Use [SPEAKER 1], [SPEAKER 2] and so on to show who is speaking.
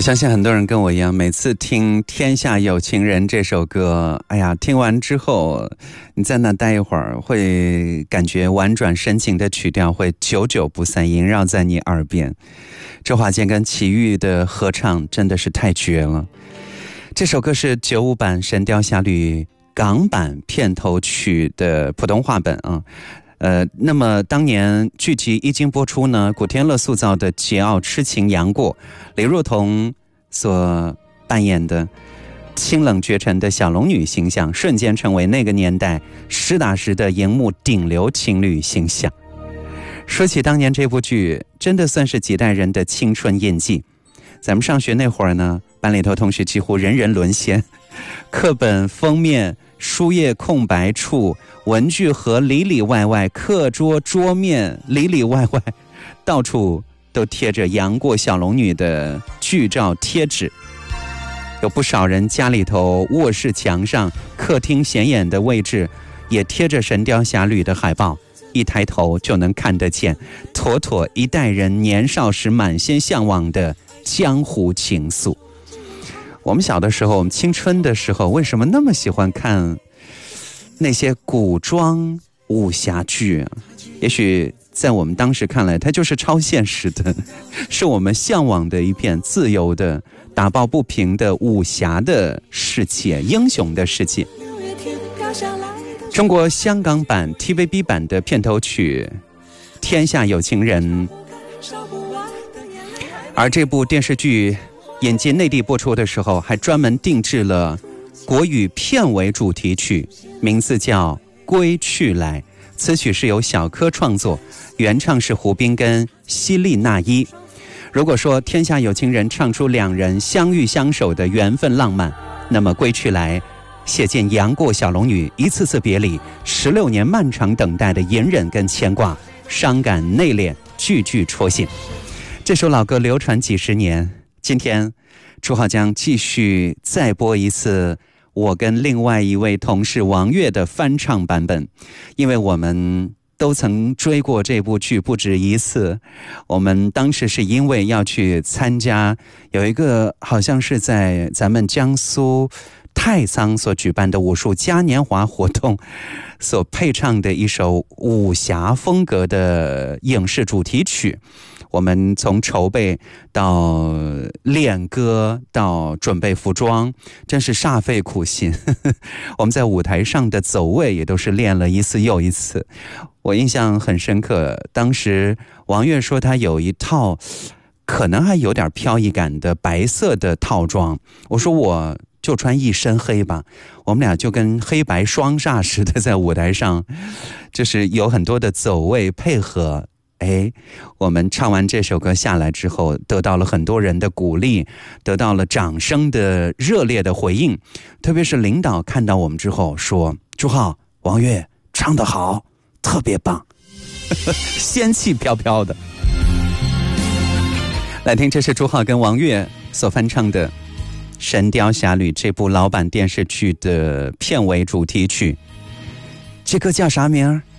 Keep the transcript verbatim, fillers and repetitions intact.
[SPEAKER 1] 我相信很多人跟我一样，每次听《天下有情人》这首歌，哎呀，听完之后你在那待一会儿，会感觉婉转深情的曲调会久久不散，萦绕在你耳边。周华健跟齐豫的合唱真的是太绝了。这首歌是九五版《神雕侠侣》港版片头曲的普通话本啊。呃，那么当年剧集一经播出呢，古天乐塑造的桀骜痴情杨过，李若彤所扮演的清冷绝尘的小龙女形象，瞬间成为那个年代实打实的荧幕顶流情侣形象。说起当年这部剧，真的算是几代人的青春印记。咱们上学那会儿呢，班里头同学几乎人人沦陷，课本封面书页空白处，文具盒里里外外，课桌桌面里里外外，到处都贴着杨过小龙女的剧照贴纸。有不少人家里头卧室墙上、客厅显眼的位置也贴着神雕侠侣的海报，一抬头就能看得见，妥妥一代人年少时满心向往的江湖情愫。我们小的时候，我们青春的时候，为什么那么喜欢看那些古装武侠剧？也许在我们当时看来，它就是超现实的，是我们向往的一片自由的、打抱不平的武侠的世界、英雄的世界。中国香港版 T V B 版的片头曲《天下有情人》，而这部电视剧引进内地播出的时候，还专门定制了国语片尾主题曲，名字叫《归去来》。此曲是由小柯创作，原唱是胡斌跟希利娜依。如果说《天下有情人》唱出两人相遇相守的缘分浪漫，那么《归去来》写进杨过小龙女一次次别离，十六年漫长等待的隐忍跟牵挂，伤感内敛，句句戳心。这首老歌流传几十年，今天朱浩将继续再播一次我跟另外一位同事王悦的翻唱版本，因为我们都曾追过这部剧不止一次。我们当时是因为要去参加有一个好像是在咱们江苏太仓所举办的武术嘉年华活动所配唱的一首武侠风格的影视主题曲。我们从筹备到练歌到准备服装，真是煞费苦心。我们在舞台上的走位也都是练了一次又一次。我印象很深刻，当时王悦说他有一套可能还有点飘逸感的白色的套装，我说我就穿一身黑吧，我们俩就跟黑白双煞似的在舞台上，就是有很多的走位配合。哎，我们唱完这首歌下来之后，得到了很多人的鼓励，得到了掌声的热烈的回应。特别是领导看到我们之后说：“朱浩、王悦唱得好，特别棒。”仙气飘飘的。来听，这是朱浩跟王悦所翻唱的《神雕侠侣》这部老版电视剧的片尾主题曲。这歌叫啥名？